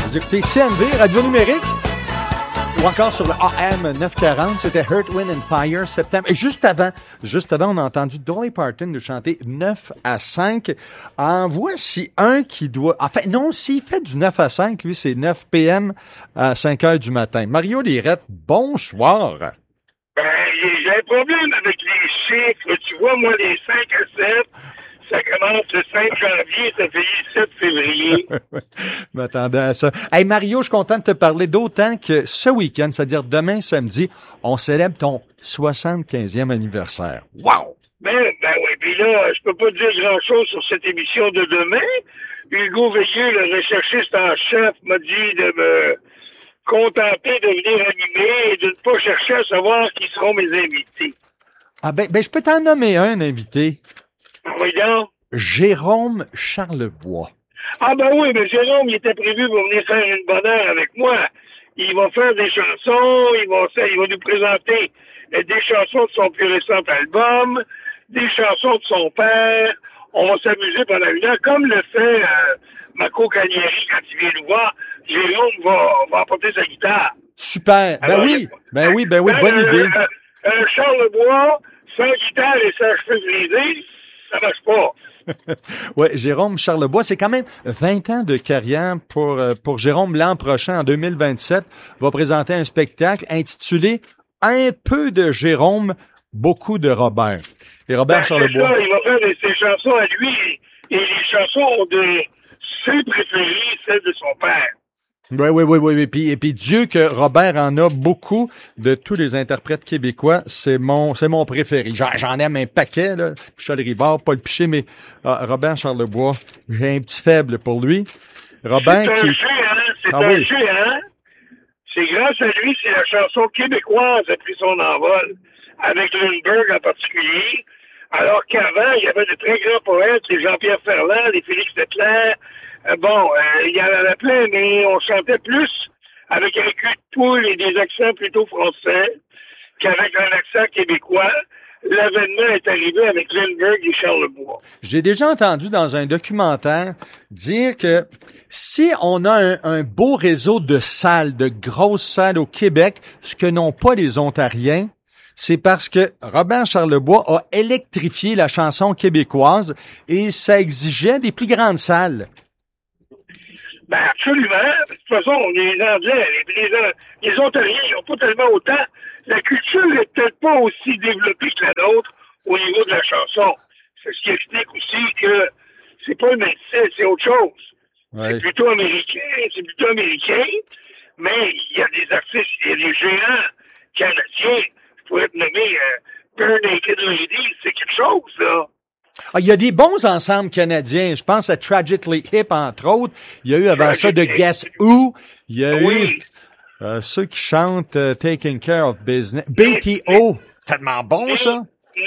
Vous écoutez CNV, Radio Numérique, ou encore sur le AM 940, c'était Earth, Wind and Fire, septembre. Et juste avant, on a entendu Dolly Parton nous chanter 9 à 5. En voici un qui doit... Enfin, non, s'il fait du 9 à 5, lui, c'est 9 p.m. à 5 heures du matin. Mario Lirette, bonsoir. Ben, j'ai un problème avec les chiffres. Tu vois, moi, les 5 à 7... Ça commence le 5 janvier, ça finit le 7 février. Je m'attendais à ça. Hey Mario, je suis content de te parler d'autant que ce week-end, c'est-à-dire demain samedi, on célèbre ton 75e anniversaire. Wow! Ben oui, puis là, je peux pas dire grand-chose sur cette émission de demain. Hugo Veilleux, le recherchiste en chef, m'a dit de me contenter de venir animer et de ne pas chercher à savoir qui seront mes invités. Ah ben je peux t'en nommer un invité. Oui, donc. Jérôme Charlebois. Ah ben oui, mais Jérôme, il était prévu pour venir faire une bonne heure avec moi. Il va faire des chansons, il va nous présenter des chansons de son plus récent album, des chansons de son père. On va s'amuser pendant une heure, comme le fait Marco Cagliari quand il vient nous voir. Jérôme va apporter sa guitare. Super. Alors, ben oui, bonne idée. Charlebois, sans guitare et sans cheveux brisés, ça marche pas. Ouais, Jérôme Charlebois, c'est quand même 20 ans de carrière pour Jérôme. L'an prochain, en 2027, va présenter un spectacle intitulé Un peu de Jérôme, beaucoup de Robert. Et Robert Charlebois. Ça, il va faire ses chansons à lui et les chansons de ses préférées, celles de son père. Oui. Et puis Dieu que Robert en a beaucoup de tous les interprètes québécois. C'est mon préféré. J'en aime un paquet, là. Michel Rivard, Paul Piché, mais Robert Charlebois, j'ai un petit faible pour lui. Robert c'est un jeu, hein? C'est grâce à lui, c'est la chanson québécoise a pris son envol, avec Lindbergh en particulier. Alors qu'avant, il y avait de très grands poètes, les Jean-Pierre Ferland, les Félix Leclerc. Il y en avait plein, mais on chantait plus avec un cul de poule et des accents plutôt français qu'avec un accent québécois. L'avènement est arrivé avec Lindbergh et Charlebois. J'ai déjà entendu dans un documentaire dire que si on a un beau réseau de salles, de grosses salles au Québec, ce que n'ont pas les Ontariens, c'est parce que Robert Charlebois a électrifié la chanson québécoise et ça exigeait des plus grandes salles. Ben absolument. De toute façon, les Anglais, les Ontariens, ils n'ont pas tellement autant. La culture n'est peut-être pas aussi développée que la nôtre au niveau de la chanson. C'est ce qui explique aussi que c'est pas le même style, c'est autre chose. Ouais. C'est plutôt américain, mais il y a des artistes, il y a des géants canadiens. Je pourrais te nommer Bare Naked Ladies, c'est quelque chose, là. Ah, il y a des bons ensembles canadiens. Je pense à Tragically Hip, entre autres. Il y a eu avant ça de Guess Who. Il y a eu ceux qui chantent Taking Care of Business. BTO. Tellement bon, ça.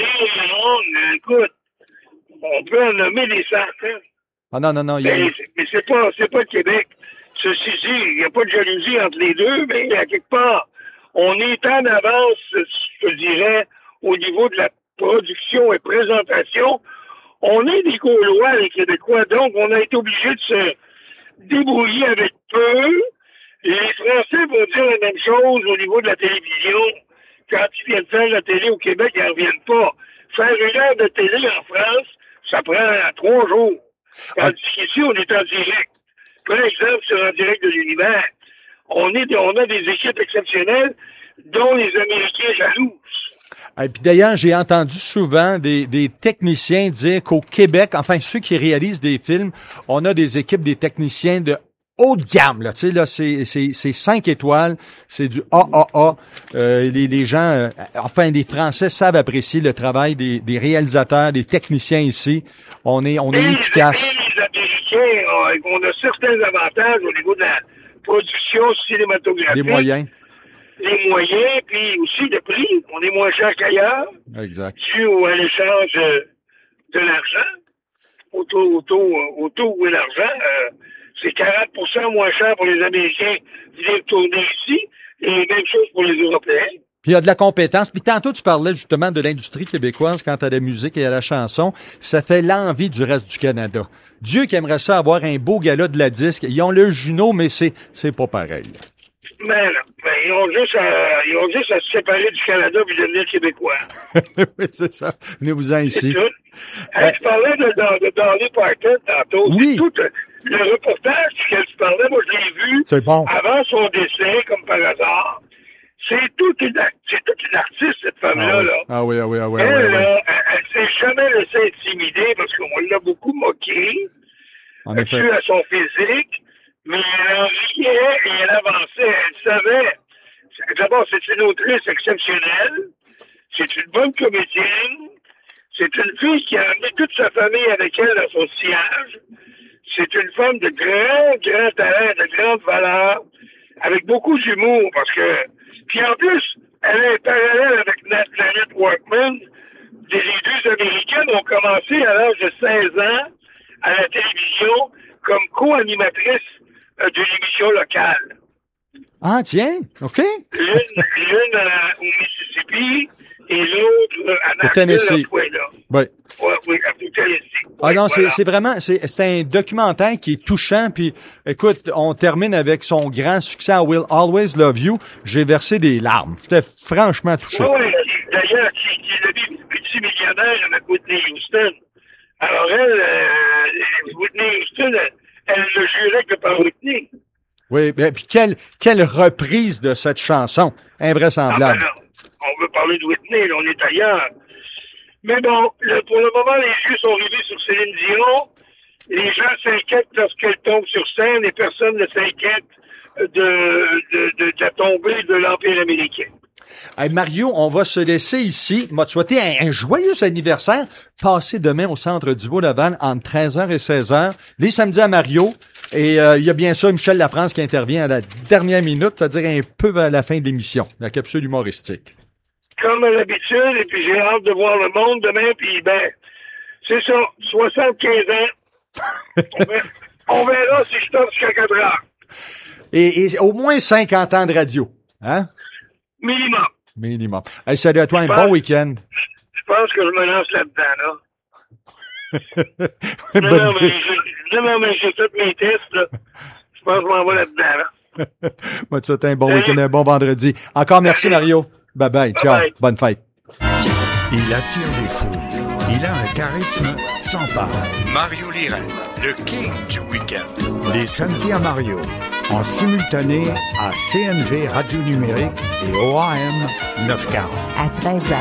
Écoute, on peut en nommer des centaines. Ah non. Mais c'est pas le Québec. Ceci dit, il n'y a pas de jalousie entre les deux, mais à quelque part, on est en avance, je dirais, au niveau de la production et présentation. On est des Gaulois, les Québécois, donc on a été obligé de se débrouiller avec peu. Les Français vont dire la même chose au niveau de la télévision. Quand ils viennent faire la télé au Québec, ils ne reviennent pas. Faire une heure de télé en France, ça prend 3 jours. Tandis qu'ici, on est en direct. Par exemple, sur En direct de l'univers, on a des équipes exceptionnelles dont les Américains jalousent. Et puis d'ailleurs, j'ai entendu souvent des techniciens dire qu'au Québec, enfin ceux qui réalisent des films, on a des équipes, des techniciens de haut de gamme. Là, tu sais, là, c'est 5 étoiles, c'est du AAA. Les gens, enfin les Français savent apprécier le travail des réalisateurs, des techniciens ici. On est efficace. Les Américains, on a certains avantages au niveau de la production cinématographique. Des moyens. Les moyens, puis aussi le prix. On est moins cher qu'ailleurs. Exact. Dû à l'échange de l'argent. Au taux où est l'argent, c'est 40% moins cher pour les Américains de venir tourner ici. Et même chose pour les Européens. Puis il y a de la compétence. Puis tantôt, tu parlais justement de l'industrie québécoise quant à la musique et à la chanson. Ça fait l'envie du reste du Canada. Dieu qui aimerait ça avoir un beau gala de la disque. Ils ont le Juno, mais c'est pas pareil. Mais non, ils ont juste à se séparer du Canada puis devenir québécois. Oui, c'est ça. Venez-vous-en ici. Tu parlais de Dolly Parton tantôt. Oui. C'est tout le reportage duquel tu parlais, moi je l'ai vu avant son décès, comme par hasard. C'est toute une artiste, cette femme-là. Ah oui. Elle s'est jamais laissée intimider parce qu'on l'a beaucoup moquée. En effet. Dû à son physique, mais elle en riait et elle avançait. Elle savait. D'abord, c'est une autrice exceptionnelle. C'est une bonne comédienne. C'est une fille qui a amené toute sa famille avec elle dans son sillage. C'est une femme de grand talent, de grande valeur, avec beaucoup d'humour, parce que... Puis en plus, elle est parallèle avec Nanette Workman. Les deux Américaines ont commencé à l'âge de 16 ans à la télévision comme co-animatrices d'une émission locale. Ah, tiens, OK. L'une au Mississippi et l'autre à Tennessee. Oui. Oui, à Tennessee. Ah non, voilà. C'est vraiment, c'est un documentaire qui est touchant. Puis, écoute, on termine avec son grand succès I Will Always Love You. J'ai versé des larmes. J'étais franchement touché. Oui, d'ailleurs, qui est le multimillionnaire avec Whitney Houston. Alors Whitney Houston, elle le jurait que par Whitney. Oui, ben, puis quelle reprise de cette chanson. Invraisemblable. Ah ben on veut parler de Whitney, là, on est ailleurs. Mais bon, pour le moment, les yeux sont rivés sur Céline Dion. Les gens s'inquiètent lorsqu'elle tombe sur scène et personne ne s'inquiète de la tombée de l'Empire américain. Hey Mario, on va se laisser ici. Moi, te souhaiter un joyeux anniversaire. Passez demain au Centre du Beau-Laval entre 13h et 16h. Les samedis à Mario. Et il y a bien sûr Michel Lafrance qui intervient à la dernière minute, c'est-à-dire un peu à la fin de l'émission, la capsule humoristique. Comme à l'habitude, et puis j'ai hâte de voir le monde demain, puis ben, c'est ça, 75 ans. On verra si je tombe jusqu'à 4 heures. Et au moins 50 ans de radio, hein? Minimum. Hey, salut à toi, bon week-end. Je pense que je me lance là-dedans, là. Non, mais j'ai fait mes tests, là. Je pense que je m'en vais là-dedans, là. Moi, tu souhaites un bon week-end, un bon vendredi. Encore merci, Mario. Bye-bye. Ciao. Bye. Bonne fête. Il attire des foules. Il a un charisme sans pareil. Mario Liret, le king du week-end. Les samedis à Mario, en simultané à CNV Radio Numérique et OAM 940. À 13h.